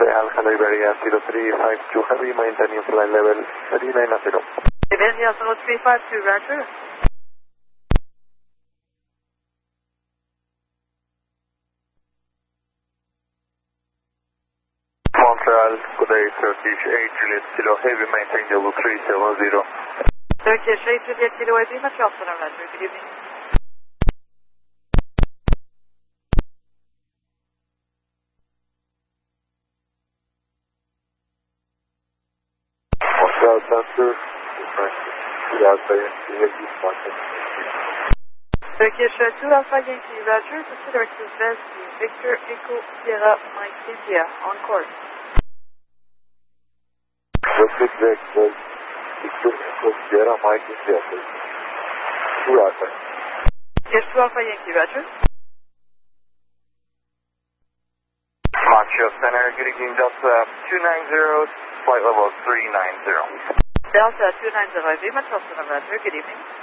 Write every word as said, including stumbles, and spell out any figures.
Alpha Liberia zero three five two Heavy, maintaining flight level three nine zero. Liberia zero three five two, roger. Montreal, good day, Turkish eight Juliet Kilo Heavy, maintain level three seven zero. Turkish eight Juliet Kilo Heavy, Montreal Center, roger. Good evening. Montreal Center, Alpha Yankee, Martin. Turkish uh, two Alpha Yankee, roger. Consider access to Victor Echo Sierra Mike India, on course. Rapid Vector, Victor Echo Sierra Mike India, two Alpha. Yes, two Alpha Yankee, roger. Montreal Center, good evening, Delta two nine zero, flight level three nine zero. Delta two nine zero, Montreal Center, roger. Good evening.